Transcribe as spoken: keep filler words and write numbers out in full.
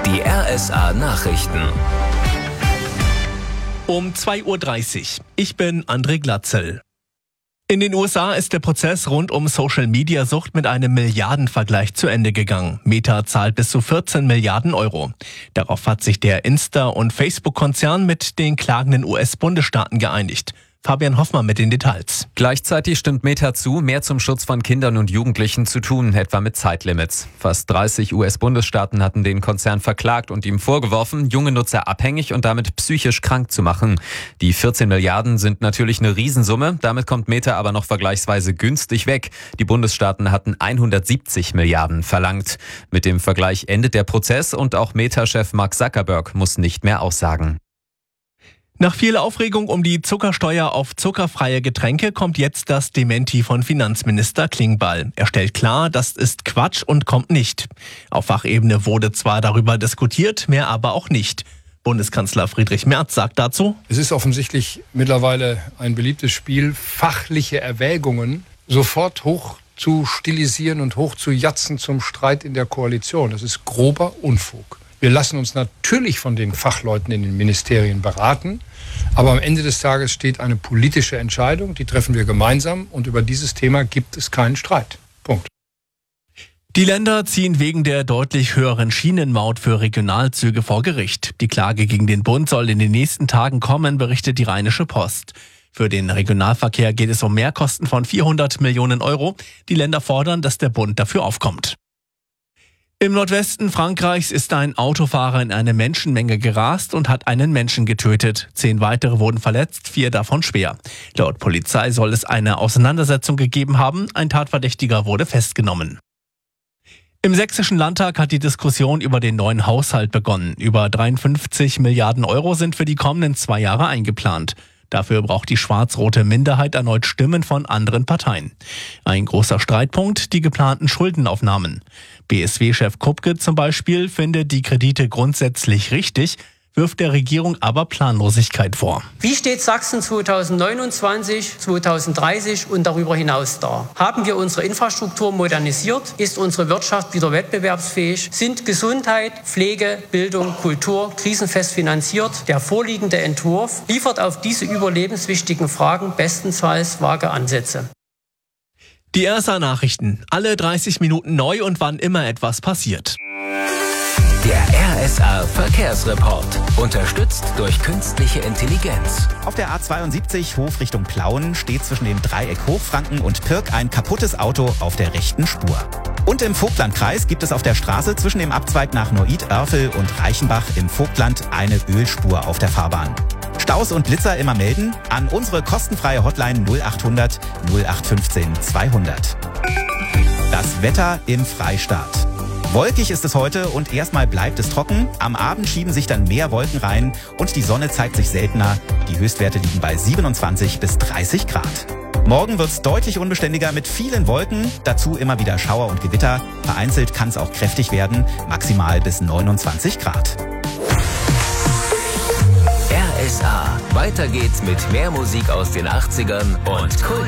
Die R S A-Nachrichten. Um zwei Uhr dreißig. Ich bin André Glatzel. In den U S A ist der Prozess rund um Social-Media-Sucht mit einem Milliardenvergleich zu Ende gegangen. Meta zahlt bis zu vierzehn Milliarden Euro. Darauf hat sich der Insta- und Facebook-Konzern mit den klagenden U S-Bundesstaaten geeinigt. Fabian Hoffmann mit den Details. Gleichzeitig stimmt Meta zu, mehr zum Schutz von Kindern und Jugendlichen zu tun, etwa mit Zeitlimits. Fast dreißig U S-Bundesstaaten hatten den Konzern verklagt und ihm vorgeworfen, junge Nutzer abhängig und damit psychisch krank zu machen. Die vierzehn Milliarden sind natürlich eine Riesensumme, damit kommt Meta aber noch vergleichsweise günstig weg. Die Bundesstaaten hatten hundertsiebzig Milliarden verlangt. Mit dem Vergleich endet der Prozess und auch Meta-Chef Mark Zuckerberg muss nicht mehr aussagen. Nach viel Aufregung um die Zuckersteuer auf zuckerfreie Getränke kommt jetzt das Dementi von Finanzminister Klingbeil. Er stellt klar, das ist Quatsch und kommt nicht. Auf Fachebene wurde zwar darüber diskutiert, mehr aber auch nicht. Bundeskanzler Friedrich Merz sagt dazu: Es ist offensichtlich mittlerweile ein beliebtes Spiel, fachliche Erwägungen sofort hoch zu stilisieren und hoch zu jatzen zum Streit in der Koalition. Das ist grober Unfug. Wir lassen uns natürlich von den Fachleuten in den Ministerien beraten, aber am Ende des Tages steht eine politische Entscheidung, die treffen wir gemeinsam und über dieses Thema gibt es keinen Streit. Punkt. Die Länder ziehen wegen der deutlich höheren Schienenmaut für Regionalzüge vor Gericht. Die Klage gegen den Bund soll in den nächsten Tagen kommen, berichtet die Rheinische Post. Für den Regionalverkehr geht es um Mehrkosten von vierhundert Millionen Euro. Die Länder fordern, dass der Bund dafür aufkommt. Im Nordwesten Frankreichs ist ein Autofahrer in eine Menschenmenge gerast und hat einen Menschen getötet. Zehn weitere wurden verletzt, vier davon schwer. Laut Polizei soll es eine Auseinandersetzung gegeben haben. Ein Tatverdächtiger wurde festgenommen. Im Sächsischen Landtag hat die Diskussion über den neuen Haushalt begonnen. Über dreiundfünfzig Milliarden Euro sind für die kommenden zwei Jahre eingeplant. Dafür braucht die schwarz-rote Minderheit erneut Stimmen von anderen Parteien. Ein großer Streitpunkt, die geplanten Schuldenaufnahmen. B S W-Chef Kupke zum Beispiel findet die Kredite grundsätzlich richtig, wirft der Regierung aber Planlosigkeit vor. Wie steht Sachsen zweitausendneunundzwanzig, zweitausenddreißig und darüber hinaus da? Haben wir unsere Infrastruktur modernisiert? Ist unsere Wirtschaft wieder wettbewerbsfähig? Sind Gesundheit, Pflege, Bildung, Kultur krisenfest finanziert? Der vorliegende Entwurf liefert auf diese überlebenswichtigen Fragen bestenfalls vage Ansätze. Die R S A-Nachrichten. Alle dreißig Minuten neu und wann immer etwas passiert. Der R S A-Verkehrsreport. Unterstützt durch künstliche Intelligenz. Auf der A zweiundsiebzig Hof Richtung Plauen steht zwischen dem Dreieck Hochfranken und Pirk ein kaputtes Auto auf der rechten Spur. Und im Vogtlandkreis gibt es auf der Straße zwischen dem Abzweig nach Neuit-Oerfel und Reichenbach im Vogtland eine Ölspur auf der Fahrbahn. Staus und Blitzer immer melden an unsere kostenfreie Hotline null achthundert nullachtfünfzehn zweihundert. Das Wetter im Freistaat. Wolkig ist es heute und erstmal bleibt es trocken. Am Abend schieben sich dann mehr Wolken rein und die Sonne zeigt sich seltener. Die Höchstwerte liegen bei siebenundzwanzig bis dreißig Grad. Morgen wird es deutlich unbeständiger mit vielen Wolken, dazu immer wieder Schauer und Gewitter. Vereinzelt kann es auch kräftig werden, maximal bis neunundzwanzig Grad. R S A. Weiter geht's mit mehr Musik aus den achtzigern und Kult.